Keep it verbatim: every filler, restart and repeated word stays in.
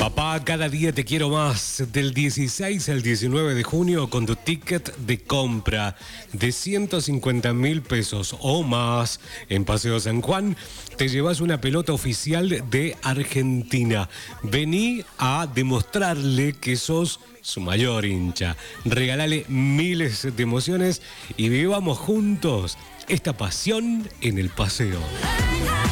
Papá, cada día te quiero más. Del dieciséis al diecinueve de junio, con tu ticket de compra de ciento cincuenta mil pesos o más en Paseo San Juan, te llevas una pelota oficial de Argentina. Vení a demostrarle que sos su mayor hincha. Regalale miles de emociones y vivamos juntos esta pasión en el paseo.